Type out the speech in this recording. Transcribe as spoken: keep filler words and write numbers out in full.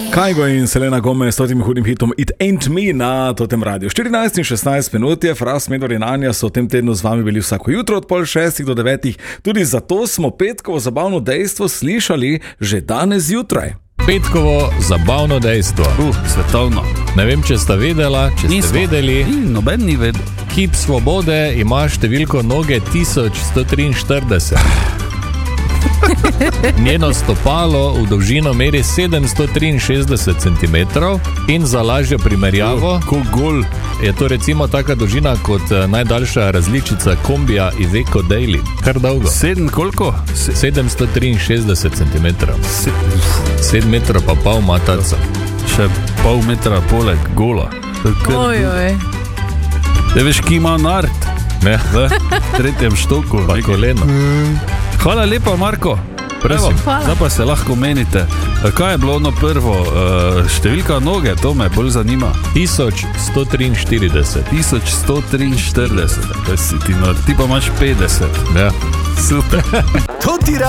Kajgo in Selena Gomez s totim hudim hitom It Ain't Me na totem radiju. štirinajst in šestnajst minut je, Fras, Medvard in Anja so v tem tednu z vami bili vsako jutro od pol šestih do devetih. Tudi zato smo petkovo zabavno dejstvo slišali že danes zjutraj. Petkovo zabavno dejstvo. Uh, svetovno. Ne vem, če sta vedela, če Nismo. ste vedeli. In noben ni vedel. Kip Svobode ima številko noge tisoč sto triinštirideset. Njeno stopalo v dolžino meri sedemsto triinšestdeset centimetrov in za lažjo primerjavo, Ko gol. je to recimo taka dolžina kot eh, najdaljša različica kombija Iveco Daily. Kar dolgo. Sedem koliko? Se, sedemsto triinšestdeset centimetrov. se, sedem metrov pa pol mataca. še pol metra poleg gola. To je kar- Ojoj. Ne veš, ki ima nart Ne, v tretjem štoku. pa koleno. Hvala lepa, Marko. Prosim. Evo, Hvala. zdaj pa se lahko menite. Kaj je bilo ono prvo? Uh, številka noge, to me bolj zanima. tisoč sto triinštirideset. tisoč sto triinštirideset. To si ti nor. Ti pa imaš petdeset. Ja. Super. To ti